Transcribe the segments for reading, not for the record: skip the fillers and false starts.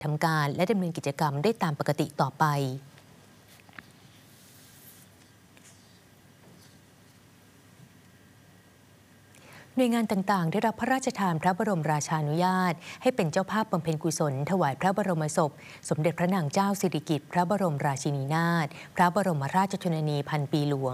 ทำการและดำเนินกิจกรรมได้ตามปกติต่อไปหน่วยงานต่างๆได้รับพระราชทานพระบรมราชานุญาตให้เป็นเจ้าภาพบำเพ็ญกุศลถวายพระบรมศพสมเด็จพระนางเจ้าสิริกิติ์พระบรมราชินีนาถพระบรมราชชนนีพันปีหลวง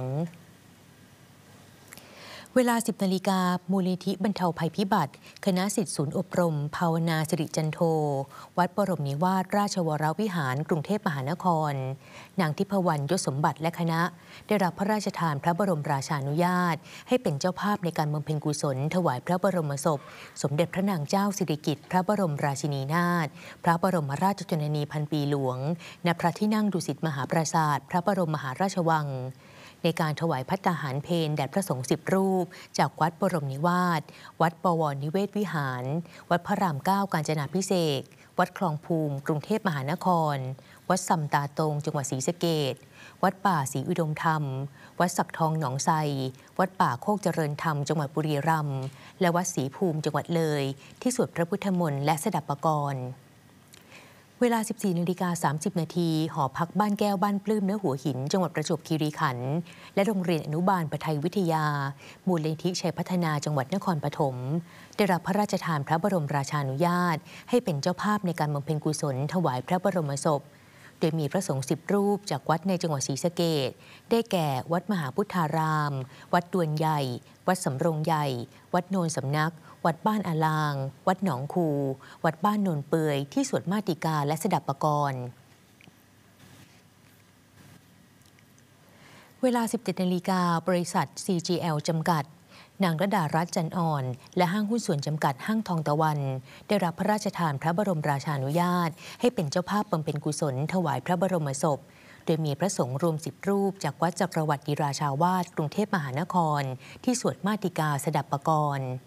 เวลา 10 นาฬิกามูลนิธิบรรเทาภัยพิบัติคณะศิษย์ศูนย์อบรมภาวนาสิริจันโทวัดบรมนิวาสราชวรวิหารกรุงเทพมหานครนางทิพวรรณยศสมบัติและคณะได้รับพระราชทานพระบรมราชานุญาตให้เป็นเจ้าภาพในการบำเพ็ญกุศลถวายพระบรมศพสมเด็จพระนางเจ้าสิริกิติ์พระบรมราชินีนาถพระบรมราชชนนีพันปีหลวงณพระที่นั่งดุสิตมหาปราสาทพระบรมมหาราชวังในการถวายภัตตาหารเพลแด่พระสงฆ์10 รูปจากวัดบรมนิวาสวัดบวรนิเวศวิหารวัดพระราม 9 กาญจนาภิเษกวัดคลองภูมิกรุงเทพมหานครวัดสำตาตงจังหวัดศรีสะเกษวัดป่าศรีอุดมธรรมวัดสักทองหนองไทรวัดป่าโคกเจริญธรรมจังหวัดบุรีรัมย์และวัดศรีภูมิจังหวัดเลยที่สวดพระพุทธมนต์และสดับปกรณ์เวลา 14:30 นาทีหอพักบ้านแก้วบ้านปลื้มเนื้อหัวหินจังหวัดประจวบคีรีขันธ์และโรงเรียนอนุบาลปทัยวิทยามูลนิธิชัยพัฒนาจังหวัดนครปฐมได้รับพระราชทานพระบรมราชานุญาตให้เป็นเจ้าภาพในการบำเพ็ญกุศลถวายพระบรมศพโดยมีพระสงฆ์10 รูปจากวัดในจังหวัดศรีสะเกษได้แก่วัดมหาพุทธารามวัดดวนใหญ่วัดสำโรงใหญ่วัดโนนสำนักวัดบ้านอาลางวัดหนองคูวัดบ้านโนนเปื่อยที่สวดมาติกาและสดับปกรณ์เวลา 17 นาฬิกาบริษัท CGL จำกัดนางระดารัตน์จันอ่อนและห้างหุ้นส่วนจำกัดห้างทองตะวันได้รับพระราชทานพระบรมราชานุญาตให้เป็นเจ้าภาพบำเพ็ญกุศลถวายพระบรมศพโดยมีพระสงฆ์รวม10 รูปจากวัดจักรวรรดิราชาวาสกรุงเทพมหานครที่สวดมาติกาสดับปกรณ์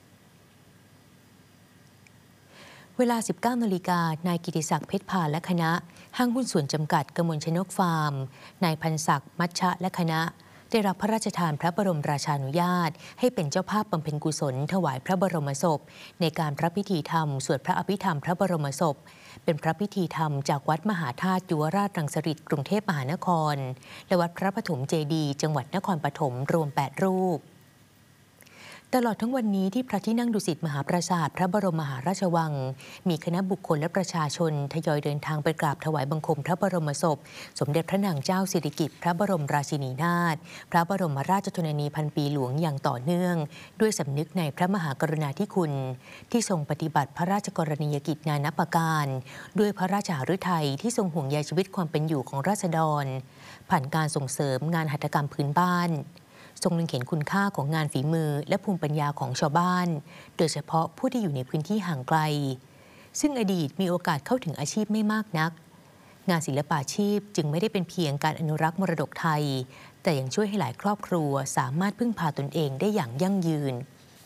เวลา 19 นาฬิกานายกิติศักดิ์เพชรพาและคณะห้างหุ้นส่วนจำกัดกมลชนกฟาร์มนายพันศักดิ์มัชชะและคณะได้รับพระราชทานพระบรมราชานุญาตให้เป็นเจ้าภาพบำเพ็ญกุศลถวายพระบรมศพในการพระพิธีธรรมสวดพระอภิธรรมพระบรมศพเป็นพระพิธีธรรมจากวัดมหาธาตุยุวราชรังสฤษฎ์กรุงเทพมหานครและวัดพระปฐมเจดีย์จังหวัดนครปฐมรวม 8 รูปตลอดทั้งวันนี้ที่พระที่นั่งดุสิตมหาปราสาทพระบรมมหาราชวังมีคณะบุคคลและประชาชนทยอยเดินทางไปกราบถวายบังคมพระบรมศพสมเด็จพระนางเจ้าสิริกิติ์พระบรมราชินีนาถพระบรมราชชนนีพันปีหลวงอย่างต่อเนื่องด้วยสำนึกในพระมหากรุณาธิคุณที่ทรงปฏิบัติพระราชกรณียกิจนานับประการด้วยพระราชหฤทัยที่ทรงห่วงใยชีวิตความเป็นอยู่ของราษฎรผ่านการส่งเสริมงานหัตถกรรมพื้นบ้านทรงเล็งเห็นคุณค่าของงานฝีมือและภูมิปัญญาของชาวบ้านโดยเฉพาะผู้ที่อยู่ในพื้นที่ห่างไกลซึ่งอดีตมีโอกาสเข้าถึงอาชีพไม่มากนักงานศิลปาชีพจึงไม่ได้เป็นเพียงการอนุรักษ์มรดกไทยแต่ยังช่วยให้หลายครอบครัวสามารถพึ่งพาตนเองได้อย่างยั่งยืน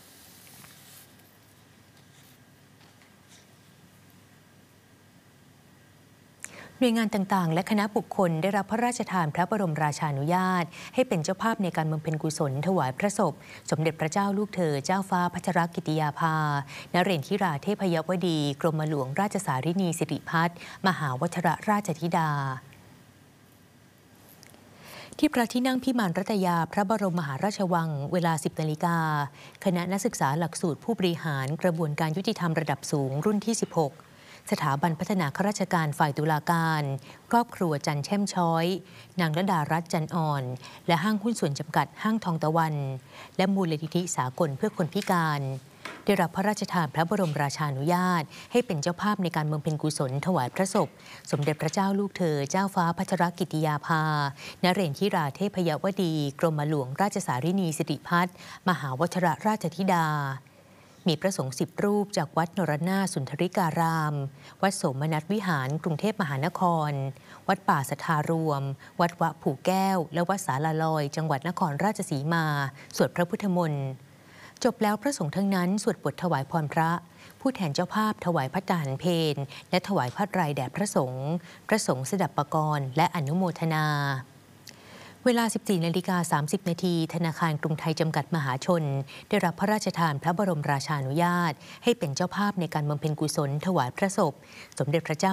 หน่วยงานต่างๆและคณะบุคคลได้รับพระราชทานพระบรมราชานุญาตให้เป็นเจ้าภาพในการบำเพ็ญกุศลถวายพระศพสมเด็จพระเจ้าลูกเธอเจ้าฟ้าพัชรกิติยาภานเรนทิราเทพยวดีกรมหลวงราชสารินีสิริพัฒน์มหาวชิรราชธิดาที่พระที่นั่งพิมานรัตยาพระบรมมหาราชวังเวลา 10 นาฬิกาคณะนักศึกษาหลักสูตรผู้บริหารกระบวนการยุติธรรมระดับสูงรุ่นที่ 16สถาบันพัฒนาข้าราชการฝ่ายตุลาการครอบครัวจันแช่มช้อยนางระดารัตน์จันอ่อนและห้างหุ้นส่วนจำกัดห้างทองตะวันและมูลนิธิสากลเพื่อคนพิการได้รับพระราชทานพระบรมราชานุญาตให้เป็นเจ้าภาพในการบำเพ็ญกุศลถวายพระศพสมเด็จพระเจ้าลูกเธอเจ้าฟ้าพัชรกิติยาภานเรนทิราเทพยวดีกรมหลวงราชสารินีสิริพัฒน์มหาวชิรราชธิดามีพระสงฆ์10 รูปจากวัดนรนาถสุนทริการามวัดโสมนัสวิหารกรุงเทพมหานครวัดป่าสัทธารวมวัดวะผู่แก้วและวัดสาลาลอยจังหวัดนครราชสีมาสวดพระพุทธมนต์จบแล้วพระสงฆ์ทั้งนั้นสวดบทถวายพรพระผู้แทนเจ้าภาพถวายพระทหารเพลและถวายผ้าไตรแด่พระสงฆ์สดับปกรณ์และอนุโมทนาเวลา 14:30 น.ธนาคารกรุงไทยจำกัดมหาชนได้รับพระราชทานพระบรมราชานุญาตให้เป็นเจ้าภาพในการบำเพ็ญกุศลถวายพระศพสมเด็จพระเจ้า